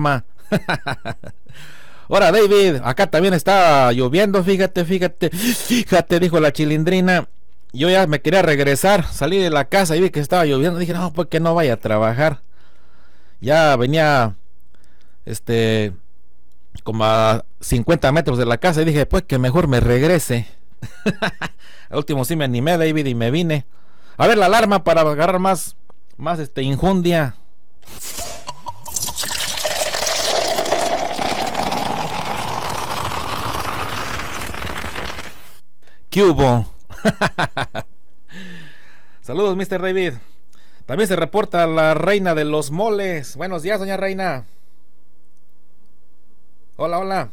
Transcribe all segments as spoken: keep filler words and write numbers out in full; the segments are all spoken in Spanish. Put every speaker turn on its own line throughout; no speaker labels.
alarma. Ahora, David, acá también está lloviendo, fíjate, fíjate, fíjate, dijo la Chilindrina. Yo ya me quería regresar, salí de la casa y vi que estaba lloviendo. Dije, no, pues que no vaya a trabajar. Ya venía, este, como a cincuenta metros de la casa y dije, pues que mejor me regrese. Al último sí me animé, David, y me vine. A ver la alarma para agarrar más, más este, injundia. ¿Qué hubo? Saludos, mister David. También se reporta la reina de los moles. Buenos días, doña Reina. Hola, hola.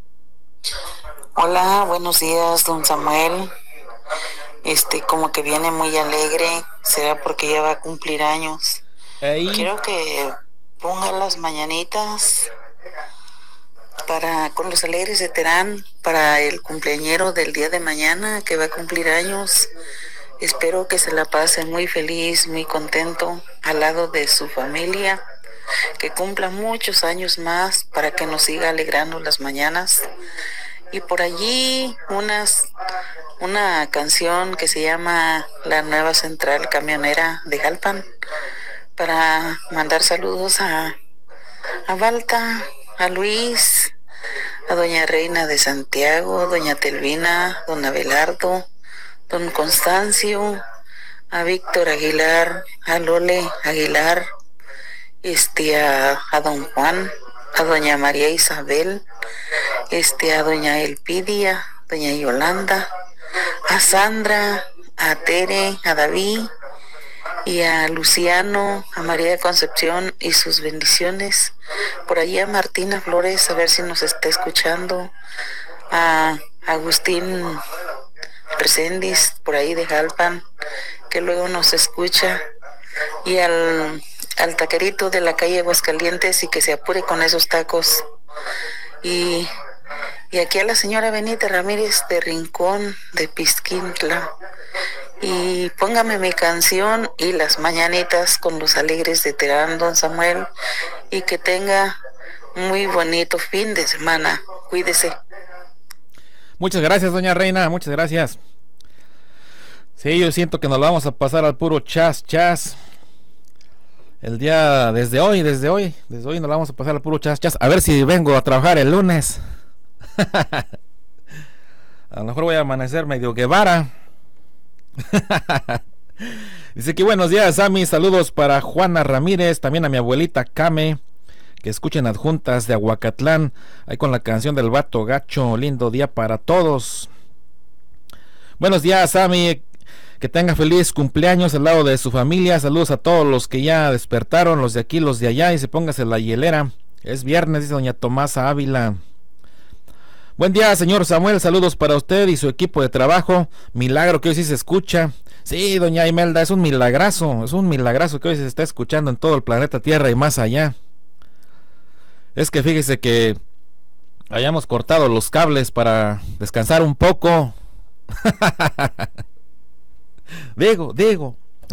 Hola, buenos días, don Samuel. Este, como que viene muy alegre. ¿Será porque ya va a cumplir años?
Ey.
Quiero que ponga las mañanitas para con los alegres de Terán para el cumpleañero del día de mañana que va a cumplir años. Espero que se la pase muy feliz, muy contento al lado de su familia, que cumpla muchos años más para que nos siga alegrando las mañanas. Y por allí unas una canción que se llama La Nueva Central Camionera de Jalpan, para mandar saludos a a Balta, a Luis, a doña Reina de Santiago, doña Telvina, don Abelardo, don Constancio, a Víctor Aguilar, a Lole Aguilar, este a, a don Juan, a doña María Isabel, este a doña Elpidia, doña Yolanda, a Sandra, a Tere, a David y a Luciano, a María de Concepción y sus bendiciones. Por allí a Martina Flores, a ver si nos está escuchando, a Agustín Presendis, por ahí de Jalpan, que luego nos escucha, y al, al taquerito de la calle Aguascalientes, y que se apure con esos tacos. Y, y aquí a la señora Benita Ramírez de Rincón de Pisquintla. Y póngame mi canción y las mañanitas con los alegres de Terán, don Samuel, y que tenga muy bonito fin de semana. Cuídese.
Muchas gracias, doña Reina, muchas gracias. Sí, yo siento que nos lo vamos a pasar al puro chas, chas. El día, desde hoy, desde hoy, desde hoy nos lo vamos a pasar al puro chas, chas. A ver si vengo a trabajar el lunes. A lo mejor voy a amanecer medio Guevara. Dice que buenos días, Sammy. Saludos para Juana Ramírez, también a mi abuelita Kame, que escuchen adjuntas de Aguacatlán, ahí con la canción del Vato Gacho. Lindo día para todos. Buenos días, Sammy, que tenga feliz cumpleaños al lado de su familia. Saludos a todos los que ya despertaron, los de aquí, los de allá, y se póngase la hielera. Es viernes, dice doña Tomasa Ávila. Buen día, señor Samuel, saludos para usted y su equipo de trabajo. Milagro que hoy sí se escucha. Sí, doña Imelda, es un milagrazo, es un milagrazo que hoy se está escuchando en todo el planeta Tierra y más allá. Es que fíjese que hayamos cortado los cables para descansar un poco. Digo, digo.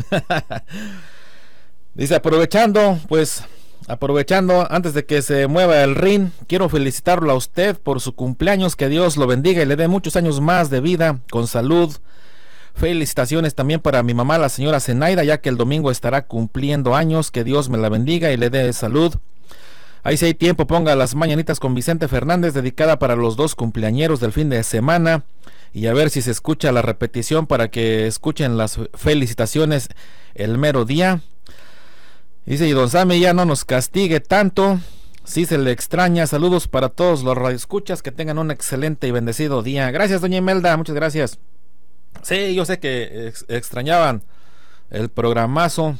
Dice, aprovechando, pues... Aprovechando, antes de que se mueva el ring, quiero felicitarlo a usted por su cumpleaños, que Dios lo bendiga y le dé muchos años más de vida, con salud. Felicitaciones también para mi mamá, la señora Zenaida, ya que el domingo estará cumpliendo años, que Dios me la bendiga y le dé salud. Ahí si hay tiempo, ponga las mañanitas con Vicente Fernández, dedicada para los dos cumpleañeros del fin de semana, y a ver si se escucha la repetición para que escuchen las felicitaciones el mero día. Dice, y don Sammy ya no nos castigue tanto, si se le extraña. Saludos para todos los radioescuchas, que tengan un excelente y bendecido día. Gracias, doña Imelda, muchas gracias. Sí, yo sé que ex extrañaban el programazo,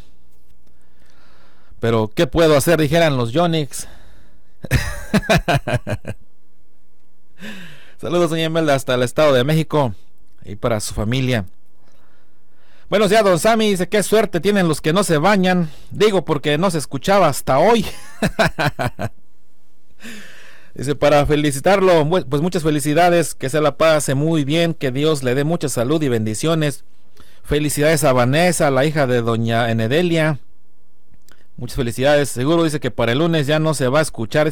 pero ¿qué puedo hacer? Dijeran los Yonix. Saludos, doña Imelda, hasta el Estado de México, y para su familia. Buenos días, don Sammy. Dice, qué suerte tienen los que no se bañan. Digo, porque no se escuchaba hasta hoy. Dice, para felicitarlo, pues muchas felicidades, que se la pase muy bien, que Dios le dé mucha salud y bendiciones. Felicidades a Vanessa, la hija de doña Enedelia. Muchas felicidades. Seguro dice que para el lunes ya no se va a escuchar